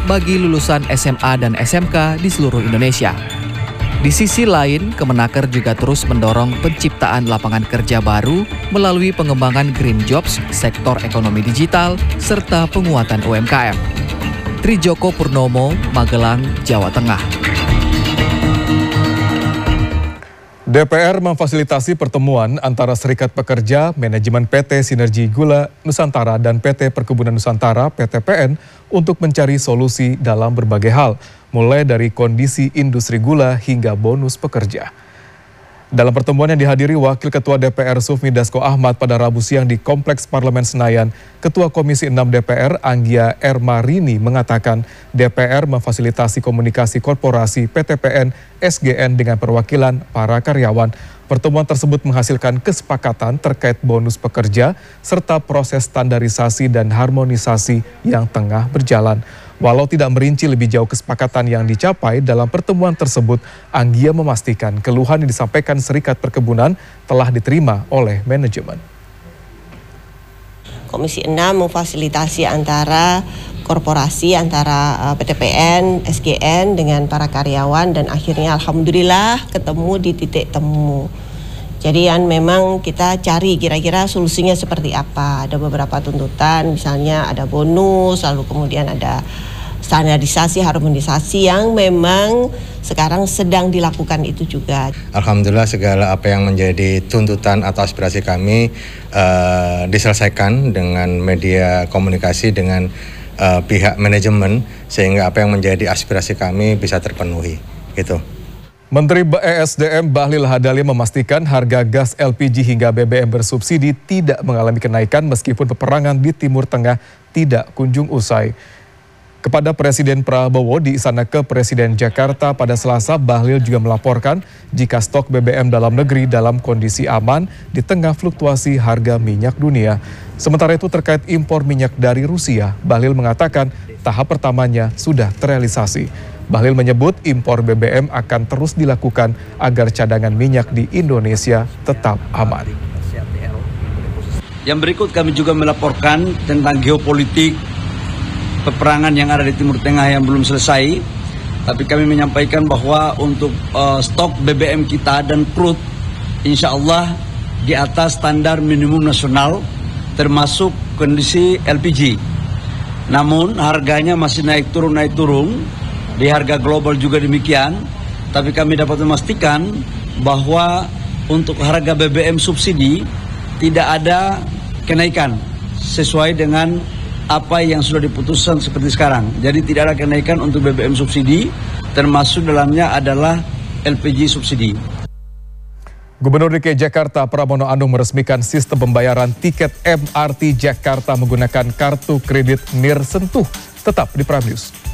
bagi lulusan SMA dan SMK di seluruh Indonesia. Di sisi lain, Kemenaker juga terus mendorong penciptaan lapangan kerja baru melalui pengembangan green jobs, sektor ekonomi digital, serta penguatan UMKM. Trijoko Purnomo, Magelang, Jawa Tengah. DPR memfasilitasi pertemuan antara Serikat Pekerja, Manajemen PT Sinergi Gula Nusantara dan PT Perkebunan Nusantara (PTPN) untuk mencari solusi dalam berbagai hal, mulai dari kondisi industri gula hingga bonus pekerja. Dalam pertemuan yang dihadiri Wakil Ketua DPR Sufmi Dasko Ahmad pada Rabu siang di Kompleks Parlemen Senayan, Ketua Komisi 6 DPR Anggia Ermarini mengatakan DPR memfasilitasi komunikasi korporasi PTPN SGN dengan perwakilan para karyawan. Pertemuan tersebut menghasilkan kesepakatan terkait bonus pekerja serta proses standarisasi dan harmonisasi yang tengah berjalan. Walau tidak merinci lebih jauh kesepakatan yang dicapai dalam pertemuan tersebut, Anggia memastikan keluhan yang disampaikan Serikat Perkebunan telah diterima oleh manajemen. Komisi 6 memfasilitasi antara korporasi, antara PTPN, SGN dengan para karyawan, dan akhirnya alhamdulillah ketemu di titik temu. Jadi memang kita cari kira-kira solusinya seperti apa. Ada beberapa tuntutan, misalnya ada bonus, lalu kemudian ada standarisasi, harmonisasi yang memang sekarang sedang dilakukan itu juga. Alhamdulillah segala apa yang menjadi tuntutan atau aspirasi kami diselesaikan dengan media komunikasi dengan pihak manajemen, sehingga apa yang menjadi aspirasi kami bisa terpenuhi. Gitu. Menteri ESDM Bahlil Lahadalia memastikan harga gas LPG hingga BBM bersubsidi tidak mengalami kenaikan meskipun peperangan di Timur Tengah tidak kunjung usai. Kepada Presiden Prabowo di Istana Kepresiden Jakarta pada Selasa, Bahlil juga melaporkan jika stok BBM dalam negeri dalam kondisi aman di tengah fluktuasi harga minyak dunia. Sementara itu terkait impor minyak dari Rusia, Bahlil mengatakan tahap pertamanya sudah terrealisasi. Bahlil menyebut impor BBM akan terus dilakukan agar cadangan minyak di Indonesia tetap aman. Yang berikut kami juga melaporkan tentang geopolitik peperangan yang ada di Timur Tengah yang belum selesai. Tapi kami menyampaikan bahwa untuk stok BBM kita dan crude insya Allah di atas standar minimum nasional termasuk kondisi LPG. Namun harganya masih naik turun. Di harga global juga demikian, tapi kami dapat memastikan bahwa untuk harga BBM subsidi tidak ada kenaikan sesuai dengan apa yang sudah diputuskan seperti sekarang. Jadi tidak ada kenaikan untuk BBM subsidi, termasuk dalamnya adalah LPG subsidi. Gubernur DKI Jakarta Pramono Anung meresmikan sistem pembayaran tiket MRT Jakarta menggunakan kartu kredit Nir Sentuh. Tetap di Prime News.